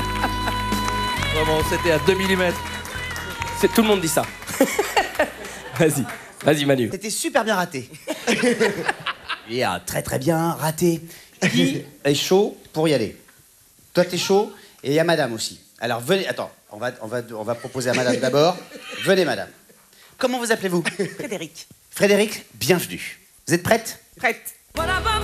Vraiment, c'était à 2 mm. Tout le monde dit ça. Vas-y, vas-y Manu. C'était super bien raté. Et très très bien raté. Qui est chaud pour y aller? Toi t'es chaud et il y a madame aussi. Alors venez, attends, on va proposer à madame d'abord. Venez madame. Comment vous appelez-vous? Frédéric. Frédéric, bienvenue. Vous êtes prête? Prête.